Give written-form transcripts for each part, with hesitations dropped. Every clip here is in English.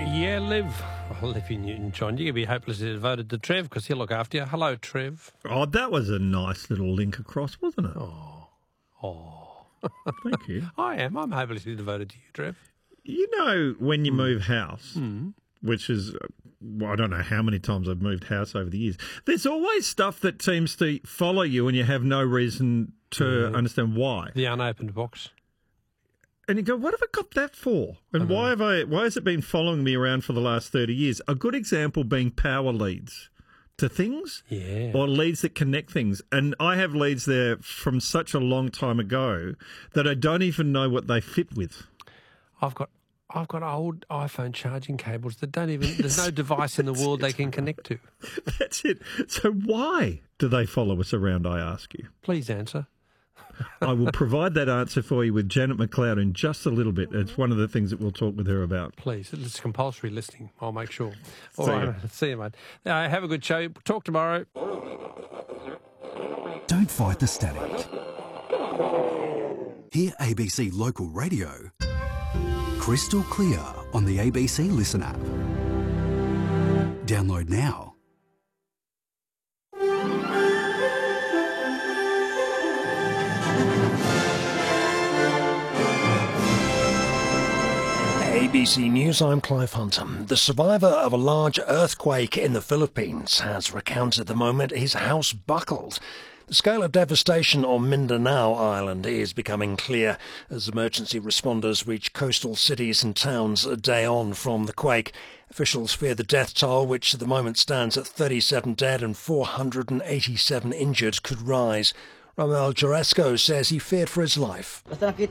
Yeah, Liv. Oh, Livy Newton-John, you can be hopelessly devoted to Trev because he'll look after you. Hello, Trev. Oh, that was a nice little link across, wasn't it? Oh. Thank you. I am. I'm hopelessly devoted to you, Trev. You know, when you move house, which is, well, I don't know how many times I've moved house over the years, there's always stuff that seems to follow you and you have no reason to understand why. The unopened box. And you go, what have I got that for? And why has it been following me around for the last 30 years? A good example being power leads to things or leads that connect things. And I have leads there from such a long time ago that I don't even know what they fit with. I've got old iPhone charging cables that don't even, there's no device in the world they can connect to. That's it. So why do they follow us around, I ask you? Please answer. I will provide that answer for you with Janet McLeod in just a little bit. It's one of the things that we'll talk with her about. Please. It's compulsory listening. I'll make sure. All right. See you, mate. Have a good show. Talk tomorrow. Don't fight the static. Hear ABC Local Radio crystal clear on the ABC Listen app. Download now. ABC News, I'm Clive Hunter. The survivor of a large earthquake in the Philippines has recounted the moment his house buckled. The scale of devastation on Mindanao Island is becoming clear as emergency responders reach coastal cities and towns a day on from the quake. Officials fear the death toll, which at the moment stands at 37 dead and 487 injured, could rise. Romel Jaresco says he feared for his life.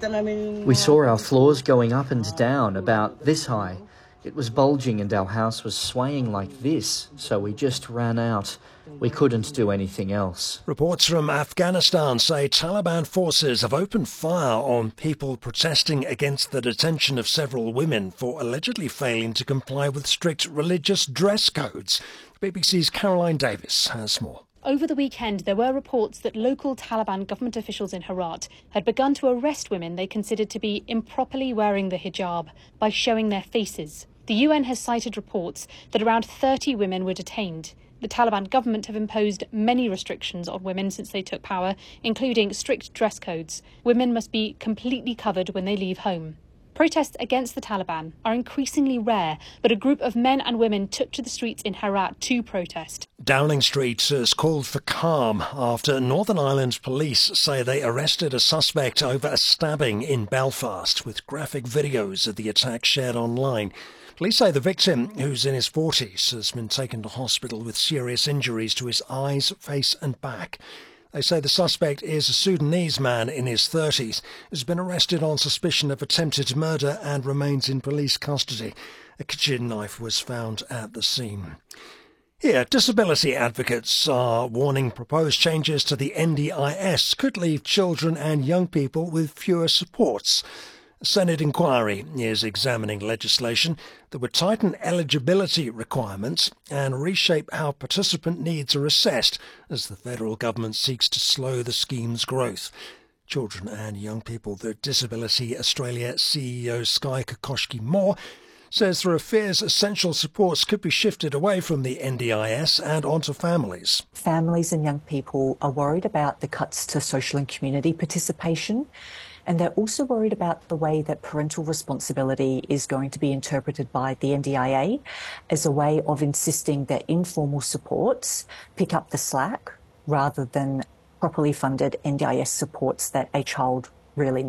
We saw our floors going up and down about this high. It was bulging and our house was swaying like this, so we just ran out. We couldn't do anything else. Reports from Afghanistan say Taliban forces have opened fire on people protesting against the detention of several women for allegedly failing to comply with strict religious dress codes. BBC's Caroline Davis has more. Over the weekend, there were reports that local Taliban government officials in Herat had begun to arrest women they considered to be improperly wearing the hijab by showing their faces. The UN has cited reports that around 30 women were detained. The Taliban government have imposed many restrictions on women since they took power, including strict dress codes. Women must be completely covered when they leave home. Protests against the Taliban are increasingly rare, but a group of men and women took to the streets in Herat to protest. Downing Street has called for calm after Northern Ireland police say they arrested a suspect over a stabbing in Belfast, with graphic videos of the attack shared online. Police say the victim, who's in his 40s, has been taken to hospital with serious injuries to his eyes, face and back. They say the suspect is a Sudanese man in his 30s, who's been arrested on suspicion of attempted murder and remains in police custody. A kitchen knife was found at the scene. Here, disability advocates are warning proposed changes to the NDIS could leave children and young people with fewer supports. A Senate inquiry is examining legislation that would tighten eligibility requirements and reshape how participant needs are assessed as the federal government seeks to slow the scheme's growth. Children and Young People with Disability Australia CEO Skye Kokoschky-Moore says there are fears essential supports could be shifted away from the NDIS and onto families. Families and young people are worried about the cuts to social and community participation. And they're also worried about the way that parental responsibility is going to be interpreted by the NDIA as a way of insisting that informal supports pick up the slack rather than properly funded NDIS supports that a child really needs.